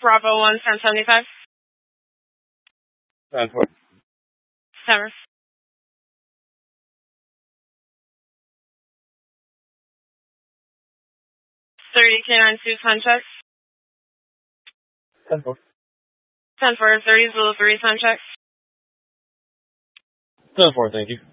Bravo 1, 1075. 10-4. Center. 30K92 contract. 10-4. 10-4, 30 Zulu 3 contract. 10-4, thank you.